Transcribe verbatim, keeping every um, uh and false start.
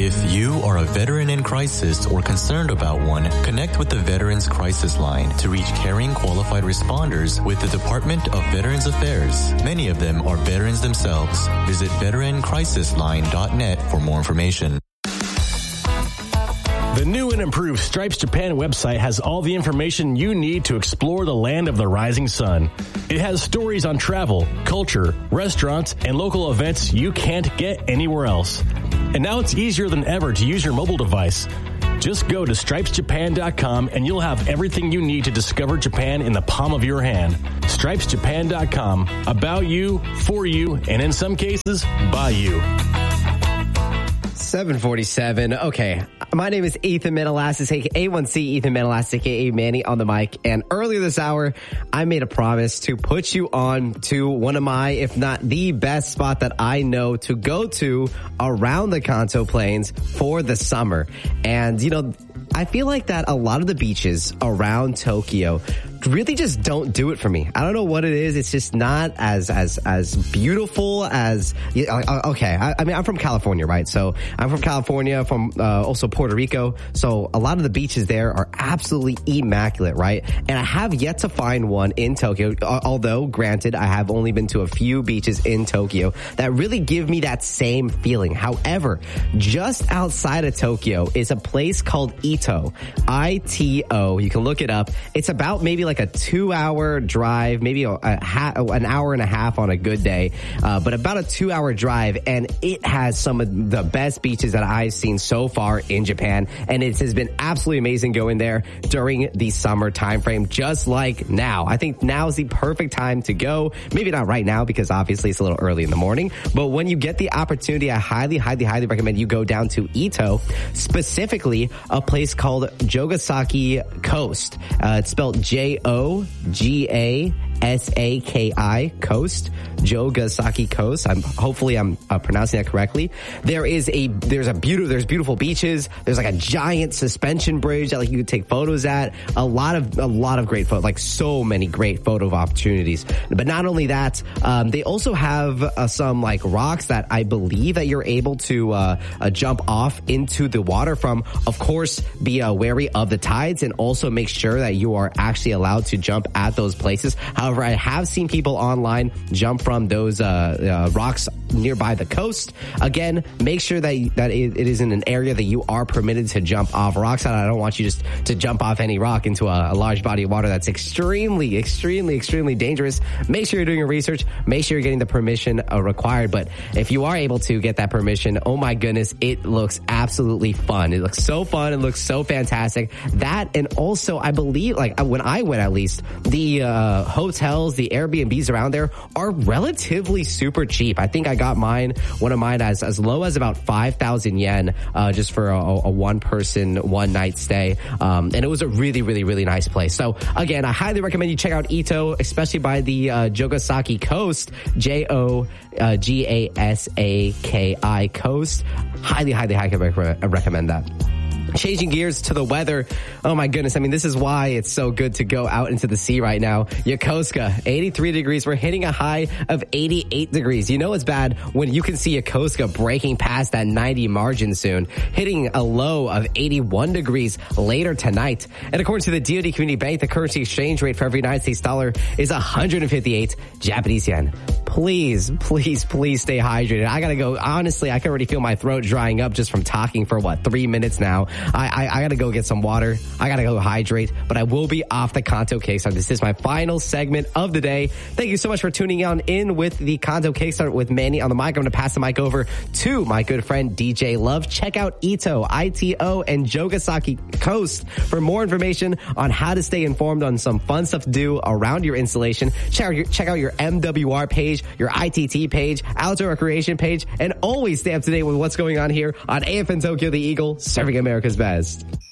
If you are a veteran in crisis or concerned about one, connect with the Veterans Crisis Line to reach caring qualified responders with the Department of Veterans Affairs. Many of them are veterans themselves. Visit veteran crisis line dot net for more information. The new and improved Stripes Japan website has all the information you need to explore the land of the rising sun. It has stories on travel, culture, restaurants, and local events you can't get anywhere else. And now it's easier than ever to use your mobile device. Just go to stripes japan dot com and you'll have everything you need to discover Japan in the palm of your hand. stripes japan dot com. About you, for you, and in some cases, by you. seven forty-seven. Okay. My name is Ethan Menelastis, aka A one C Ethan Menelastis, aka Manny on the mic. And earlier this hour, I made a promise to put you on to one of my, if not the best spot that I know to go to around the Kanto Plains for the summer. And, you know, I feel like that a lot of the beaches around Tokyo really just don't do it for me. I don't know what it is. It's just not as as as beautiful as. Okay, I, I mean, I'm from California, right? So I'm from California, from uh, also Puerto Rico. So a lot of the beaches there are absolutely immaculate, right? And I have yet to find one in Tokyo. Although, granted, I have only been to a few beaches in Tokyo that really give me that same feeling. However, just outside of Tokyo is a place called Ito, I T O. You can look it up. It's about maybe like a two-hour drive, maybe a, a ha- an hour and a half on a good day, uh, but about a two-hour drive, and it has some of the best beaches that I've seen so far in Japan, and it has been absolutely amazing going there during the summer time frame, just like now. I think now is the perfect time to go. Maybe not right now because obviously it's a little early in the morning, but when you get the opportunity, I highly, highly, highly recommend you go down to Ito, specifically a place called Jogasaki Coast. Uh, it's spelled J O G A S A K I Coast, Jogasaki Coast. I'm hopefully I'm uh, pronouncing that correctly. There is a there's a beautiful there's beautiful beaches. There's like a giant suspension bridge that like you could take photos at. A lot of a lot of great photos, like so many great photo opportunities. But not only that, um, they also have uh, some like rocks that I believe that you're able to uh, uh, jump off into the water from. Of course, be uh, wary of the tides and also make sure that you are actually allowed to jump at those places. However, I have seen people online jump from those uh, uh, rocks nearby the coast. Again, make sure that that it, it is in an area that you are permitted to jump off rocks at. I don't want you just to jump off any rock into a, a large body of water. That's extremely, extremely, extremely dangerous. Make sure you're doing your research. Make sure you're getting the permission uh, required. But if you are able to get that permission, oh my goodness, it looks absolutely fun. It looks so fun. It looks so fantastic. That, and also I believe, like when I went at least, the uh, hotels, the Airbnbs around there are relatively super cheap. I think I got mine, one of mine as, as low as about five thousand yen, uh, just for a, a one person, one night stay. Um, and it was a really, really, really nice place. So again, I highly recommend you check out Ito, especially by the, uh, Jogasaki Coast, J O G A S A K I Coast. Highly, highly, highly recommend that. Changing gears to the weather. Oh my goodness. I mean, this is why it's so good to go out into the sea right now. Yokosuka, eighty-three degrees. We're hitting a high of eighty-eight degrees. You know it's bad when you can see Yokosuka breaking past that ninety margin soon, hitting a low of eighty-one degrees later tonight. And according to the D O D Community Bank, the currency exchange rate for every United States dollar is one hundred fifty-eight Japanese yen. Please, please, please stay hydrated. I gotta go. Honestly, I can already feel my throat drying up just from talking for what, three minutes now. I, I, I gotta go get some water. I gotta go hydrate, but I will be off the Kanto K-Start. This is my final segment of the day. Thank you so much for tuning on in with the Kanto K-Start with Manny on the mic. I'm gonna pass the mic over to my good friend D J Love. Check out Ito, I T O, and Jogasaki Coast for more information on how to stay informed on some fun stuff to do around your installation. Check out your, check out your M W R page, your I T T page, outdoor recreation page, and always stay up to date with what's going on here on A F N Tokyo the Eagle, serving America's best.